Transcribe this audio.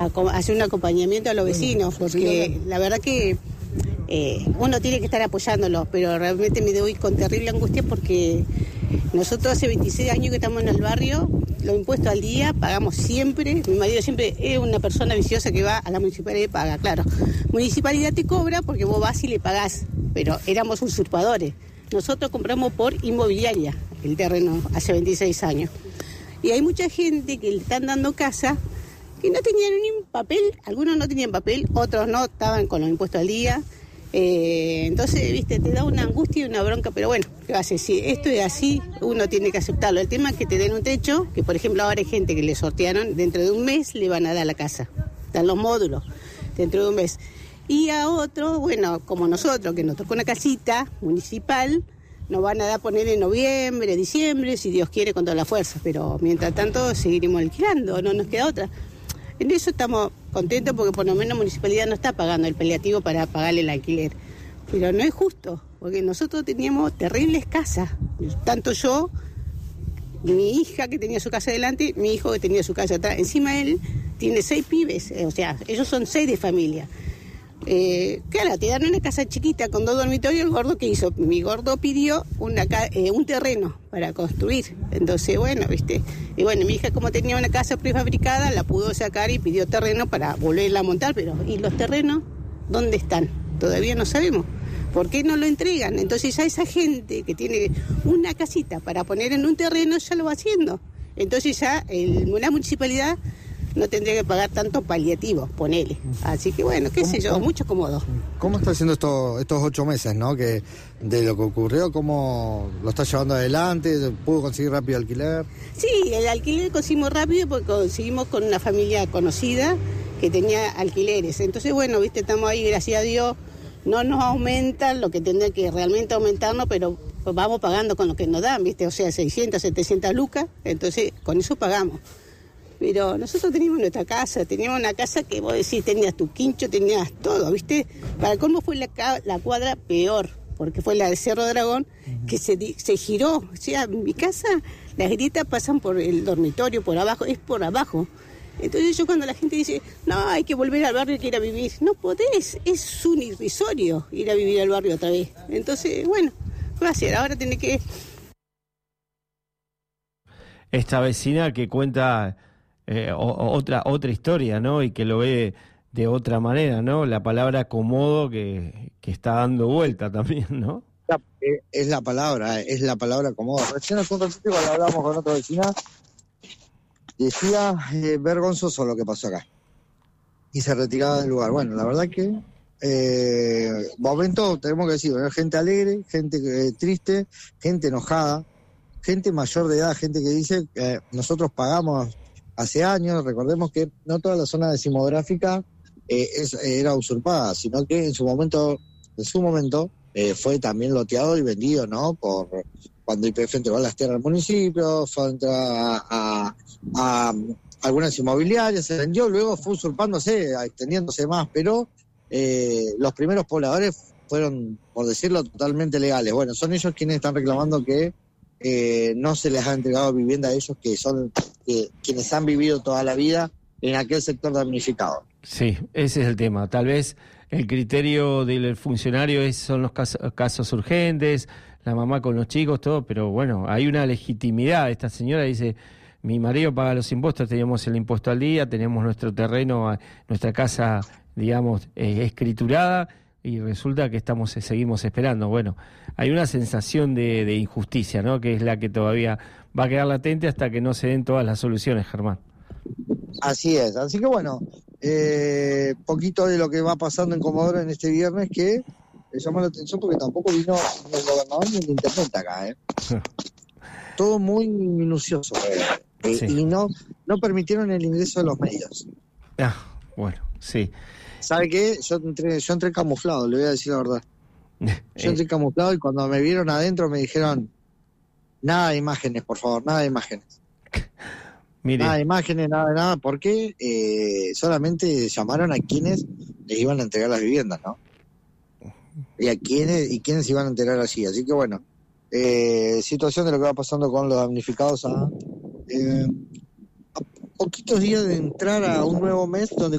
hacer un acompañamiento a los vecinos, porque la verdad que uno tiene que estar apoyándolos, pero realmente me doy con terrible angustia porque nosotros hace 26 años que estamos en el barrio, los impuestos al día, pagamos siempre, mi marido siempre es una persona viciosa que va a la municipalidad y paga, claro. Municipalidad te cobra porque vos vas y le pagás, pero éramos usurpadores. Nosotros compramos por inmobiliaria el terreno hace 26 años. Y hay mucha gente que le están dando casa que no tenían ni un papel, algunos no tenían papel, otros no, estaban con los impuestos al día. Entonces, viste, te da una angustia y una bronca, pero bueno, ¿qué vas a decir? Esto es así, uno tiene que aceptarlo. El tema es que te den un techo, que por ejemplo ahora hay gente que le sortearon, dentro de un mes le van a dar la casa. Están los módulos, dentro de un mes. Y a otro, bueno, como nosotros, que nos tocó una casita municipal, nos van a dar poner en noviembre, diciembre, si Dios quiere, con toda la fuerza. Pero mientras tanto seguiremos alquilando, no nos queda otra. En eso estamos contentos porque por lo menos la municipalidad no está pagando el paliativo para pagarle el alquiler. Pero no es justo, porque nosotros teníamos terribles casas. Tanto yo, mi hija que tenía su casa adelante, mi hijo que tenía su casa atrás. Encima él tiene 6 pibes, o sea, ellos son 6 de familia. Claro, te dan una casa chiquita con 2 dormitorios. El gordo, ¿qué hizo? Mi gordo pidió un terreno para construir. Entonces, bueno, viste. Y bueno, mi hija, como tenía una casa prefabricada, la pudo sacar y pidió terreno para volverla a montar. Pero, ¿y los terrenos dónde están? Todavía no sabemos. ¿Por qué no lo entregan? Entonces ya esa gente que tiene una casita para poner en un terreno ya lo va haciendo. Entonces ya la municipalidad no tendría que pagar tanto paliativo, ponele. Así que bueno, qué sé yo, mucho cómodo. ¿Cómo está haciendo estos 8 meses, no? Que de lo que ocurrió, ¿cómo lo está llevando adelante? ¿Pudo conseguir rápido alquiler? Sí, el alquiler conseguimos rápido porque conseguimos con una familia conocida que tenía alquileres. Entonces, bueno, viste, estamos ahí, gracias a Dios, no nos aumentan lo que tendría que realmente aumentarnos, pero vamos pagando con lo que nos dan, viste, o sea, 600, 700 lucas, entonces con eso pagamos. Pero nosotros teníamos nuestra casa, teníamos una casa que vos decís, tenías tu quincho, tenías todo, ¿viste? Para colmo fue la cuadra peor, porque fue la de Cerro Dragón, que se giró. O sea, en mi casa las grietas pasan por el dormitorio, por abajo, es por abajo. Entonces yo cuando la gente dice, no, hay que volver al barrio y que ir a vivir, no podés, es un irrisorio ir a vivir al barrio otra vez. Entonces, bueno, ¿qué va a hacer? Ahora tiene que... Esta vecina que cuenta... otra historia, ¿no? Y que lo ve de otra manera, ¿no? La palabra acomodo que está dando vuelta también, ¿no? Es la palabra acomodo. Recién hace un ratito cuando hablamos con otra vecina, decía vergonzoso lo que pasó acá. Y se retiraba del lugar. Bueno, la verdad que momento tenemos que decir, ¿no? Gente alegre, gente triste, gente enojada, gente mayor de edad, gente que dice nosotros pagamos hace años. Recordemos que no toda la zona decimográfica era usurpada, sino que en su momento fue también loteado y vendido, ¿no? Por cuando YPF entregó las tierras al municipio, fue a algunas inmobiliarias, se vendió, luego fue usurpándose, extendiéndose más, pero los primeros pobladores fueron, por decirlo, totalmente legales. Bueno, son ellos quienes están reclamando que no se les ha entregado vivienda a ellos, que son quienes han vivido toda la vida en aquel sector damnificado. Sí, ese es el tema. Tal vez el criterio del funcionario son los casos urgentes, la mamá con los chicos, todo, pero bueno, hay una legitimidad. Esta señora dice, mi marido paga los impuestos, teníamos el impuesto al día, tenemos nuestro terreno, nuestra casa, digamos, escriturada, y resulta que seguimos esperando. Bueno, hay una sensación de injusticia, ¿no? Que es la que todavía va a quedar latente hasta que no se den todas las soluciones, Germán. Así es, así que bueno, poquito de lo que va pasando en Comodoro en este viernes, que me llamó la atención porque tampoco vino ni el gobernador ni el intendente acá, todo muy minucioso, sí. Y no permitieron el ingreso de los medios. Bueno, sí. ¿Sabe qué? Yo entré camuflado, le voy a decir la verdad. Yo entré camuflado y cuando me vieron adentro me dijeron, nada de imágenes, por favor, nada de imágenes. Mire. Nada de imágenes, nada, porque solamente llamaron a quienes les iban a entregar las viviendas, ¿no? Y quiénes iban a entregar allí. Así que bueno, situación de lo que va pasando con los damnificados a poquitos días de entrar a un nuevo mes donde